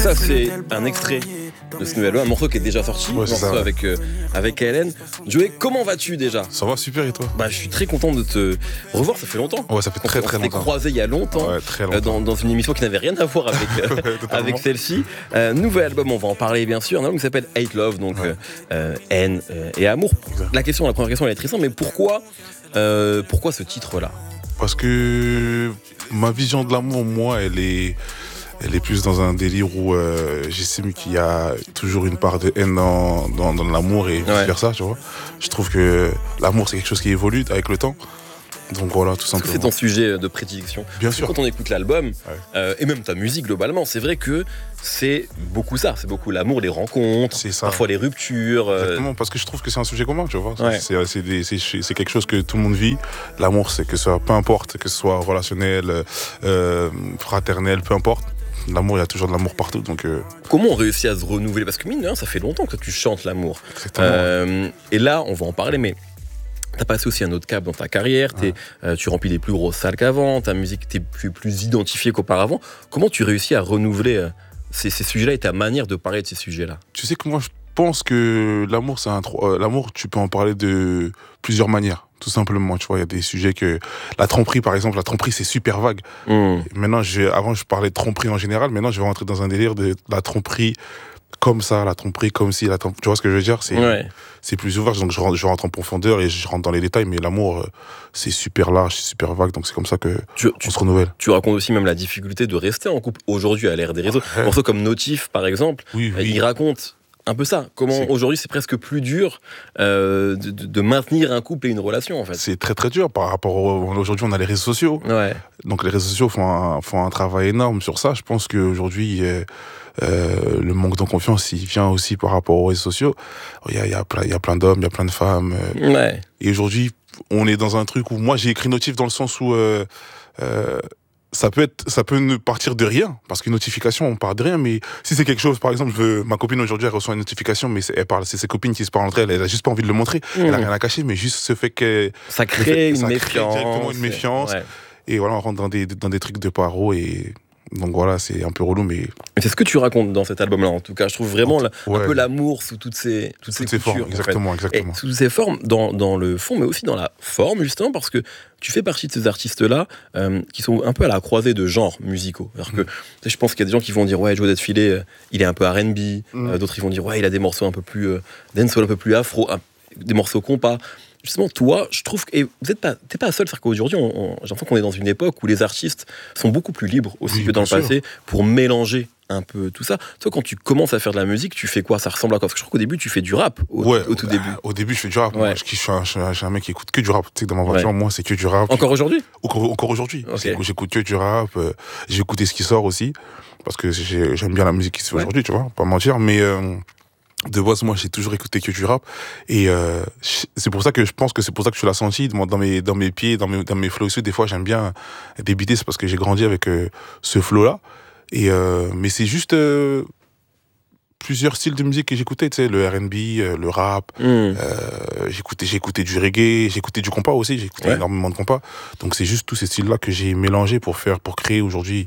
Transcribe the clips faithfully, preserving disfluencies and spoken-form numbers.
Ça, c'est un extrait de ce nouvel album, un morceau qui est déjà sorti, ouais, un morceau ça. avec, euh, avec Hélène. Joey, comment vas-tu déjà ? Ça va super et toi ? Bah, je suis très content de te revoir, ça fait longtemps. Ouais, ça fait très très on longtemps. On s'est croisés il y a longtemps, ouais, très longtemps. Euh, dans, dans une émission qui n'avait rien à voir avec, euh, ouais, avec celle-ci. Euh, nouvel album, on va en parler bien sûr, un album qui s'appelle Hate Love, donc ouais. euh, haine euh, et amour. Exact. La question, la première question, elle est très simple, mais pourquoi, euh, pourquoi ce titre-là ? Parce que ma vision de l'amour, moi, elle est... Elle est plus dans un délire où euh, j'estime qu'il y a toujours une part de haine dans, dans, dans l'amour et vice-versa, ouais. tu vois. Je trouve que l'amour, c'est quelque chose qui évolue avec le temps. Donc voilà, tout simplement. C'est ton sujet de prédilection. Bien Parce sûr. Que quand on écoute l'album, ouais. euh, et même ta musique globalement, c'est vrai que c'est beaucoup ça. C'est beaucoup l'amour, les rencontres, parfois les ruptures. Euh... Exactement, parce que je trouve que c'est un sujet commun, tu vois. Ouais. C'est, c'est, des, c'est, c'est quelque chose que tout le monde vit. L'amour, c'est que ce soit, peu importe, que ce soit relationnel, euh, fraternel, peu importe. L'amour, il y a toujours de l'amour partout. Donc euh... Comment on réussit à se renouveler ? Parce que mine de rien, ça fait longtemps que tu chantes l'amour. Euh, et là, on va en parler, mais t'as passé aussi un autre cap dans ta carrière. Ouais. Euh, tu remplis des plus grosses salles qu'avant. Ta musique, t'es plus, plus identifiée qu'auparavant. Comment tu réussis à renouveler euh, ces, ces sujets-là et ta manière de parler de ces sujets-là ? Tu sais que moi, je pense que l'amour, c'est un euh, l'amour, tu peux en parler de plusieurs manières. Tout simplement, tu vois, il y a des sujets que... La tromperie, par exemple, la tromperie, c'est super vague. Mmh. Maintenant, je vais... avant, je parlais de tromperie en général. Maintenant, je vais rentrer dans un délire de la tromperie comme ça, la tromperie comme si... La trompe... Tu vois ce que je veux dire ? C'est, ouais. c'est plus ouvert. Donc, je rentre, je rentre en profondeur et je rentre dans les détails. Mais l'amour, c'est super large, c'est super vague. Donc, c'est comme ça que tu, on tu, se renouvelle. Tu racontes aussi même la difficulté de rester en couple aujourd'hui à l'ère des réseaux. Ouais. Un morceau comme Notif, par exemple, oui, oui. il raconte... un peu ça, comment c'est... aujourd'hui c'est presque plus dur euh, de, de maintenir un couple et une relation en fait. C'est très très dur par rapport au... Aujourd'hui on a les réseaux sociaux, ouais. donc les réseaux sociaux font un, font un travail énorme sur ça. Je pense qu'aujourd'hui euh, euh, le manque de confiance il vient aussi par rapport aux réseaux sociaux. Il y a, il y a, plein, il y a plein d'hommes, il y a plein de femmes. Euh, ouais. Et aujourd'hui on est dans un truc où moi j'ai écrit Notif dans le sens où... Euh, euh, ça peut être, ça peut ne partir de rien, parce qu'une notification, on part de rien, mais si c'est quelque chose, par exemple, je, ma copine aujourd'hui, elle reçoit une notification, mais c'est, elle parle, c'est ses copines qui se parlent entre elles, elle a juste pas envie de le montrer, mmh. elle a rien à cacher, mais juste ce fait que... Ça crée une ça méfiance. crée directement une méfiance, ouais. et voilà, on rentre dans des, dans des trucs de paro, et... Donc voilà, c'est un peu relou, mais... mais c'est ce que tu racontes dans cet album-là, en tout cas. Je trouve vraiment ouais. un peu l'amour sous toutes ces, toutes toutes ces, ces coutures, formes, exactement, en fait. exactement. Et sous toutes ces formes, dans, dans le fond, mais aussi dans la forme, justement, parce que tu fais partie de ces artistes-là euh, qui sont un peu à la croisée de genres musicaux. Alors que, mmh. je pense qu'il y a des gens qui vont dire « Ouais, Joe Desfilé, euh, il est un peu R and B. Mmh. » euh, D'autres, ils vont dire « Ouais, il a des morceaux un peu plus euh, dancehall, un peu plus afro, un, des morceaux compas. » Justement, toi, je trouve que... Et vous êtes pas, t'es pas seul, c'est-à-dire qu'aujourd'hui, on, on, j'ai l'impression qu'on est dans une époque où les artistes sont beaucoup plus libres aussi oui, que dans le sûr. passé pour mélanger un peu tout ça. Toi, quand tu commences à faire de la musique, tu fais quoi ? Ça ressemble à quoi ? Parce que je crois qu'au début, tu fais du rap au, ouais, au tout bah, début. Au début, je fais du rap. Ouais. Moi, je, je, suis un, je suis un mec qui écoute que du rap. Tu sais, dans ma voiture, ouais. moi, c'est que du rap. Encore aujourd'hui ? Encore, encore aujourd'hui. Okay. J'écoute que du rap. Euh, j'ai écouté ce qui sort aussi. Parce que j'ai, j'aime bien la musique qui se fait ouais. aujourd'hui, tu vois, pas mentir. Mais... Euh, de base, moi, j'ai toujours écouté que du rap. Et euh, c'est pour ça que je pense que c'est pour ça que tu l'as senti. Moi, dans mes, dans mes pieds, dans mes, dans mes flows aussi, des fois, j'aime bien débiter. C'est parce que j'ai grandi avec euh, ce flow-là. Et, euh, mais c'est juste euh, plusieurs styles de musique que j'écoutais. Tu sais, le R and B, euh, le rap. Mm. Euh, j'écoutais, j'ai écouté du reggae. J'écoutais du compas aussi. J'écoutais ouais. énormément de compas. Donc, c'est juste tous ces styles-là que j'ai mélangés pour faire, pour créer aujourd'hui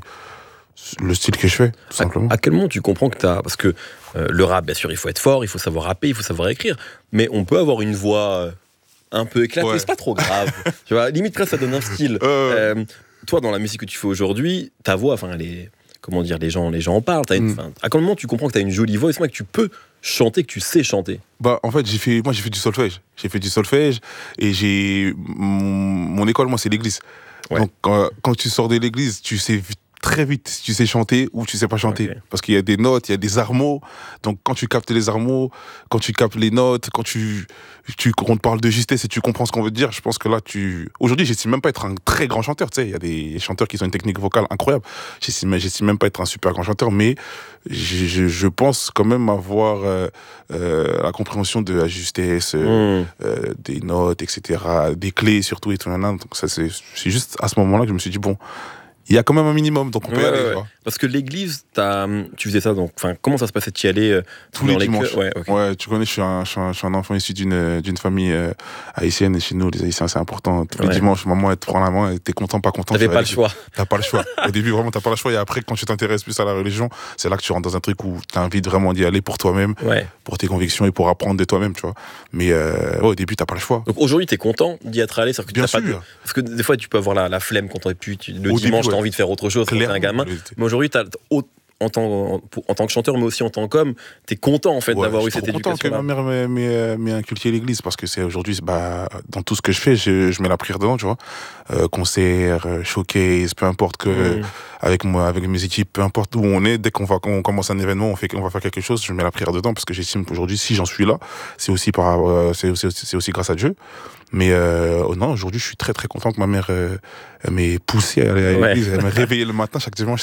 le style que je fais, tout simplement. À, à quel moment tu comprends que t'as... Parce que euh, le rap, bien sûr, il faut être fort, il faut savoir rapper, il faut savoir écrire, mais on peut avoir une voix euh, un peu éclatée, ouais. c'est pas trop grave. Tu vois, limite presque ça donne un style. Euh... Euh, toi, dans la musique que tu fais aujourd'hui, ta voix, enfin, elle est... Comment dire, les gens, les gens en parlent. Une, mm. À quel moment tu comprends que t'as une jolie voix et que tu peux chanter, que tu sais chanter ? Bah, en fait, j'ai fait, moi, j'ai fait du solfège. J'ai fait du solfège et j'ai... Mon, mon école, moi, c'est l'église. Ouais. Donc, euh, quand tu sors de l'église, tu sais très vite si tu sais chanter ou tu sais pas chanter. Okay. Parce qu'il y a des notes, il y a des armeaux. Donc quand tu captes les armeaux, quand tu captes les notes, quand tu, tu on te parle de justesse et tu comprends ce qu'on veut te dire, je pense que là tu... Aujourd'hui, j'estime même pas être un très grand chanteur. Tu sais, il y a des chanteurs qui ont une technique vocale incroyable. J'estime, j'estime même pas être un super grand chanteur, mais je, je, je pense quand même avoir euh, euh, la compréhension de la justesse, euh, mmh. euh, des notes, et cetera, des clés surtout et tout. Donc ça, c'est, c'est juste à ce moment-là que je me suis dit, bon, il y a quand même un minimum, donc on peut Ouais, y aller. ouais, Tu ouais. vois. Parce que l'église, t'as, tu faisais ça, donc, enfin, comment ça se passait? Tu y allais euh, Tous dans les les dimanches. chœurs? Ouais, ok. Ouais, tu connais, je suis un, je suis un, je suis un enfant issu d'une, d'une famille euh, haïtienne, et chez nous, les Haïtiens, c'est important. Tous les Ouais. dimanches, maman, elle te prend la main, et t'es content, pas content. T'avais tu vas pas le aller- choix. T'as pas le choix. Au début, vraiment, t'as pas le choix. Et après, quand tu t'intéresses plus à la religion, c'est là que tu rentres dans un truc où t'as envie de vraiment d'y aller pour toi-même, Ouais. pour tes convictions et pour apprendre de toi-même, tu vois. Mais euh, ouais, au début, t'as pas le choix. Donc aujourd'hui, t'es content d'y être allé, c'est-à-dire que Bien t'as pas de- sûr. Parce que des fois, tu peux avoir la, la flemme quand t'es plus, tu- le Au dimanche, début, t'as ouais. envie de faire autre chose quand t'es un Clairement, gamin. ouais. Mais aujourd'hui, t'as, au- en, tant, en, en tant que chanteur, mais aussi en tant qu'homme, t'es content en fait Ouais, d'avoir je eu suis cette trop content que éducation-là. ma mère m'ait- m'ait m'ait inculqué l'église, parce que c'est aujourd'hui, bah, dans tout ce que je fais, je, je mets la prière dedans, tu vois. Euh, concert, euh, showcase, peu importe que, Mmh. avec moi, avec mes équipes, peu importe où on est, dès qu'on va, qu'on commence un événement, on fait, on va faire quelque chose, je mets la prière dedans, parce que j'estime qu'aujourd'hui, si j'en suis là, c'est aussi par, euh, c'est aussi, c'est aussi grâce à Dieu. Mais euh, oh non, aujourd'hui, je suis très très content que ma mère euh, elle m'ait poussé à aller à Ouais. l'église, elle m'a réveillé le matin chaque dimanche.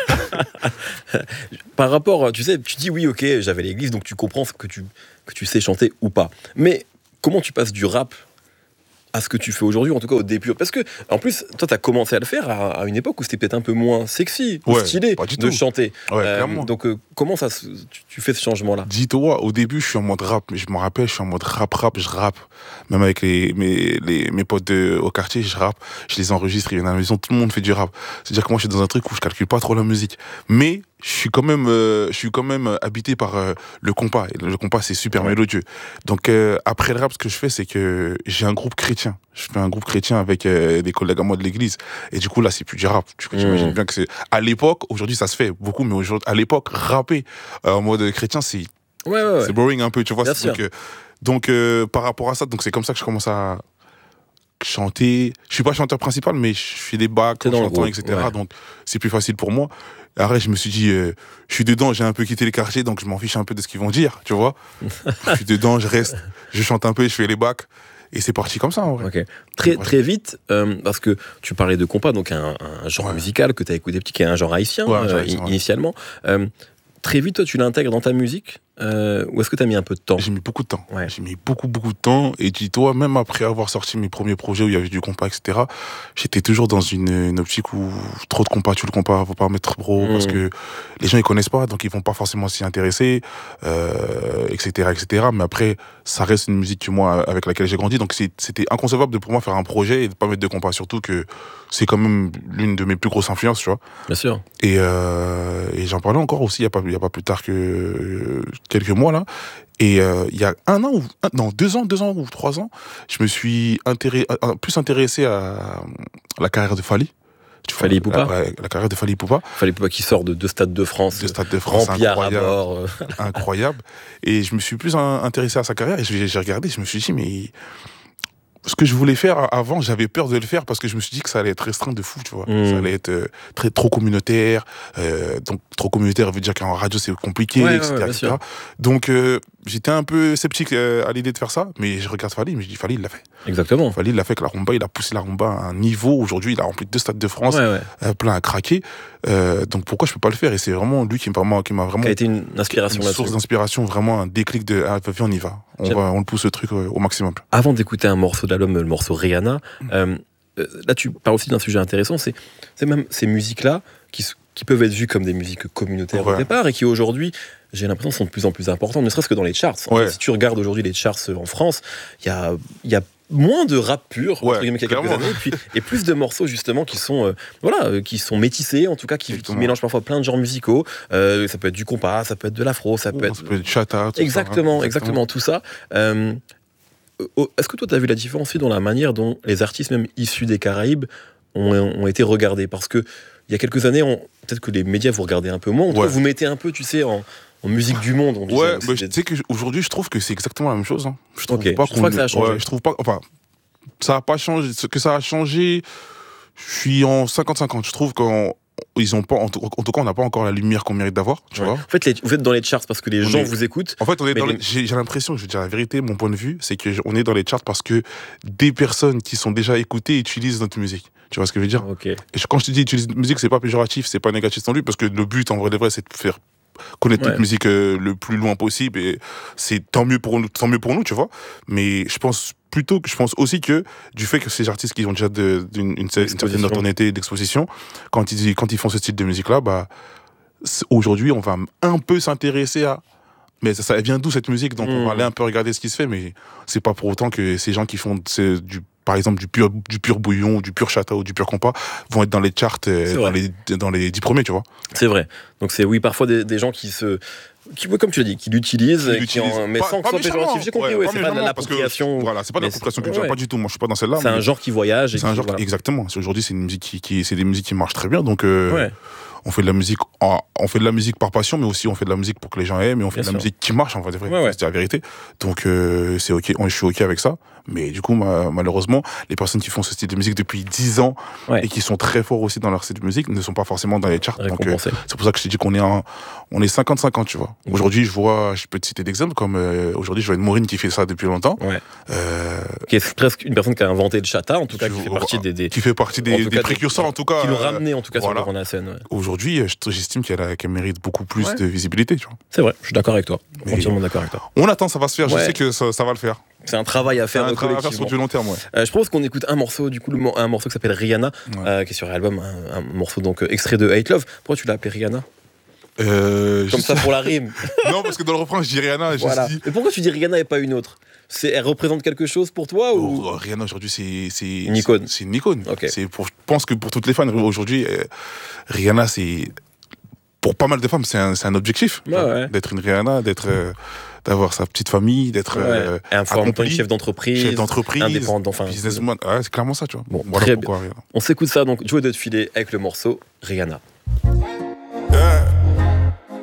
Par rapport, tu sais, tu dis oui, ok, j'avais l'église, donc tu comprends que tu, que tu sais chanter ou pas. Mais comment tu passes du rap à ce que tu fais aujourd'hui, en tout cas au début? Parce que, en plus, toi, tu as commencé à le faire à, à une époque où c'était peut-être un peu moins sexy, ou Ouais, stylé pas du de tout. chanter. Ouais, Euh, clairement. donc, euh, comment ça, se- tu, tu fais ce changement-là? Dis-toi, au début, je suis en mode rap, mais je me rappelle, je suis en mode rap-rap, je rappe. Même avec les, mes, les, mes potes de, au quartier, je rappe, je les enregistre, ils viennent à la maison, tout le monde fait du rap. C'est-à-dire que moi, je suis dans un truc où je calcule pas trop la musique. Mais je suis quand même, euh, je suis quand même habité par euh, le compas. Et le compas, c'est super Ouais. mélodieux. Donc, euh, après le rap, ce que je fais, c'est que j'ai un groupe chrétien. Je fais un groupe chrétien avec euh, des collègues à moi de l'église. Et du coup, là, c'est plus du rap. Tu imagines Mmh. bien que c'est. À l'époque, aujourd'hui, ça se fait beaucoup, mais aujourd'hui, à l'époque, rapper euh, en mode chrétien, c'est Ouais, ouais, ouais. c'est boring un peu, tu vois. Bien c'est- sûr. Donc, euh, donc euh, par rapport à ça, donc c'est comme ça que je commence à chanter. Je suis pas chanteur principal, mais je fais des bacs T'es en dans le chantant, groupe, et cetera. ouais. Donc c'est plus facile pour moi. Après, je me suis dit, euh, je suis dedans, j'ai un peu quitté les quartiers, donc je m'en fiche un peu de ce qu'ils vont dire, tu vois. Je suis dedans, je reste, je chante un peu, je fais les bacs. Et c'est parti comme ça, en vrai. Ok. Très, Ouais. très vite, euh, parce que tu parlais de compas, donc un, un genre Ouais. musical que tu as écouté petit, qui est un genre haïtien, Ouais, un genre euh, haïtien, ouais. initialement. Euh, très vite, toi, tu l'intègres dans ta musique euh, ou est-ce que tu as mis un peu de temps? J'ai mis beaucoup de temps. Ouais. J'ai mis beaucoup, beaucoup de temps. Et dis-toi, même après avoir sorti mes premiers projets où il y avait du compas, et cetera, j'étais toujours dans une, une optique où trop de compas, tu le compas, faut pas en mettre trop, Mmh. parce que les gens ils connaissent pas, donc ils vont pas forcément s'y intéresser, euh, et cetera, et cetera. Mais après, ça reste une musique que moi, avec laquelle j'ai grandi, donc c'est- c'était inconcevable de pour moi faire un projet et de pas mettre de compas, surtout que c'est quand même l'une de mes plus grosses influences, tu vois. Bien sûr. Et, euh, et j'en parlais encore aussi il n'y a, pas- il y a pas plus tard que euh, quelques mois là. Et euh, il y a un an ou un- non deux ans, deux ans ou trois ans, je me suis intéré- euh, plus intéressé à la carrière de Fally. Tu vois, Fally Ipupa. la, ouais, la carrière de Fally Ipupa, Fallait pas qu'il sorte de deux stades de France, de Stade de France, remplis à incroyable, bord. euh. incroyable. Et je me suis plus un- intéressé à sa carrière et j'ai j'ai regardé, je me suis dit mais ce que je voulais faire avant, j'avais peur de le faire parce que je me suis dit que ça allait être restreint de fou, tu vois. Mm. Ça allait être euh, très trop communautaire. Euh, donc trop communautaire veut dire qu'en radio c'est compliqué, Ouais, ouais, et cetera, ouais, bien et cetera. sûr. Donc euh, j'étais un peu sceptique euh, à l'idée de faire ça, mais je regarde Fally, mais je dis Fally il l'a fait. Exactement. Fally il l'a fait avec la rumba, il a poussé la rumba à un niveau. Aujourd'hui il a rempli deux stades de France, Ouais, ouais. euh, plein à craquer. Euh, donc pourquoi je peux pas le faire? Et c'est vraiment lui qui m'a qui m'a vraiment Qui a été une inspiration une là-dessus. source d'inspiration, vraiment un déclic de ah, viens, on y va, on J'aime. va, on le pousse le truc euh, au maximum. Avant d'écouter un morceau de l'album, le morceau Rihanna, euh, euh, là tu parles aussi d'un sujet intéressant, c'est, c'est même ces musiques-là qui, s- qui peuvent être vues comme des musiques communautaires au Ouais. départ et qui aujourd'hui, j'ai l'impression, sont de plus en plus importantes, ne serait-ce que dans les charts. En Ouais. fait, si tu regardes aujourd'hui les charts en France, il y a, il y a moins de rap pur Ouais, entre guillemets, qu'il y a quelques clairement. années, et, puis, et plus de morceaux justement qui sont, euh, voilà, euh, qui sont métissés, en tout cas qui, qui Exactement. mélangent parfois plein de genres musicaux. Euh, ça peut être du compas, ça peut être de l'afro, ça peut être Ça peut être chata, tout ça, exactement, hein. exactement, tout ça. Euh, euh, est-ce que toi, tu as vu la différence aussi dans la manière dont les artistes, même issus des Caraïbes, ont, ont été regardés? Parce que il y a quelques années, on- peut-être que les médias vous regardez un peu moins. En tout Ouais. cas, vous mettez un peu, tu sais, en, en musique du monde. On disait, Ouais, c'est bah, des- tu sais qu'aujourd'hui, je trouve que c'est exactement la même chose. Hein. Je trouve Ok, pas je trouve pas que ça a changé. Ouais, je trouve pas. Enfin, ça a pas changé. Ce que ça a changé, je suis en cinquante cinquante. Je trouve qu'on. Ils ont pas, en tout, en tout cas, on n'a pas encore la lumière qu'on mérite d'avoir, tu Ouais. vois. En fait, les- vous êtes dans les charts parce que les On gens est- vous écoutent. En fait, on est Mais dans les- les- j'ai, j'ai l'impression, je vais dire la vérité, mon point de vue, c'est qu'on est dans les charts parce que des personnes qui sont déjà écoutées utilisent notre musique. Tu vois ce que je veux dire? Ok. Et je- quand je te dis utiliser notre musique, c'est pas péjoratif, c'est pas négatif non plus, parce que le but, en vrai de vrai, c'est de faire connaître Ouais. notre musique euh, le plus loin possible et c'est tant mieux pour nous, tant mieux pour nous, tu vois. Mais je pense plutôt que je pense aussi que du fait que ces artistes qui ont déjà de, d'une, une, une certaine Exposition. notoriété d'exposition, quand ils quand ils font ce style de musique là, bah c'est- aujourd'hui on va un peu s'intéresser à mais ça, ça vient d'où cette musique, donc on va Mm. aller un peu regarder ce qui se fait, mais c'est pas pour autant que ces gens qui font c'est du par exemple du pur du pur bouillon ou du pur chata ou du pur compas vont être dans les charts euh, C'est dans vrai. les dans les dix premiers, tu vois. C'est vrai. Donc c'est oui parfois des, des gens qui se, qui, ouais, comme tu l'as dit, qui l'utilisent, Qui et qui en- l'utilisent. mais Pas- sans que pas ce soit méchamment, péjoratif. J'ai compris, ouais, ouais, pas c'est pas de méchamment, parce que, l'appropriation. Voilà, c'est pas de mais l'appropriation c'est- culturelle, ouais. pas du tout. Moi, je suis pas dans celle-là. C'est un mais genre qui voyage. et C'est un qui- genre voilà. exactement. C'est- Aujourd'hui, c'est une musique qui, qui c'est des musiques qui marchent très bien, donc. euh, Ouais. On fait de la musique, en- on fait de la musique par passion, mais aussi on fait de la musique pour que les gens aiment, et on fait Bien de la sûr. musique qui marche, en fait, c'est vrai, Ouais, ouais. c'est la vérité. Donc euh, c'est ok, je suis ok avec ça. Mais du coup, ma- malheureusement, les personnes qui font ce style de musique depuis dix ans Ouais. et qui sont très forts aussi dans leur style de musique ne sont pas forcément dans les charts. Donc euh, Récompensé. c'est pour ça que je t'ai dit qu'on est en, on est cinquante cinquante, tu vois. Mhm. Aujourd'hui, je vois, je peux te citer d'exemples comme euh, aujourd'hui, je vois une Maureen qui fait ça depuis longtemps. Ouais. Euh, Qui est presque une personne qui a inventé le chata, en tout cas, qui- qui fait partie des, des- qui fait partie en des, tout des cas, précurseurs, en tout cas. qui l'ont euh, ramené en tout cas voilà. sur le devant de la scène. Ouais. Aujourd'hui, je- j'estime qu'elle a- qu'elle mérite beaucoup plus Ouais. de visibilité, tu vois. C'est vrai, je suis d'accord avec toi. Mais- Entièrement d'accord avec toi. On attend, ça va se faire. Je Ouais. sais que ça, ça va le faire. C'est un travail à C'est faire un euh, travail à faire sur collectivement. du long terme, ouais. Euh, je propose qu'on écoute un morceau, du coup, le mo- un morceau qui s'appelle Rihanna, Ouais. euh, qui est sur l'album, un, un morceau donc euh, extrait de Hate Love. Pourquoi tu l'as appelé Rihanna Euh, Comme je- ça pour la rime. Non, parce que dans le refrain, je dis Rihanna. Je Voilà. dis. Et pourquoi tu dis Rihanna et pas une autre C'est, elle représente quelque chose pour toi ou Oh, Rihanna aujourd'hui, c'est c'est Une icône. C'est une icône. Ok. C'est pour. Je pense que pour toutes les fans aujourd'hui, euh, Rihanna, c'est pour pas mal de femmes, c'est un, c'est un objectif. Ouais, ouais. D'être une Rihanna, d'être, euh, d'avoir sa petite famille, d'être Ouais. euh, Et en même temps, accompli, une chef d'entreprise, chef d'entreprise, indépendant, enfin, businessman. Ouais, c'est clairement ça, tu vois. Bon, Voilà très pourquoi Rihanna. On s'écoute ça donc, Joe de filer avec le morceau Rihanna.